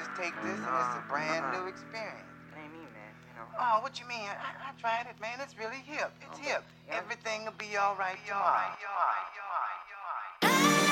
just take this and it's a brand new experience. It ain't me, man. You know. Oh, what you mean? I tried it, man. It's really hip. It's hip. Yeah. Everything will be all right tomorrow.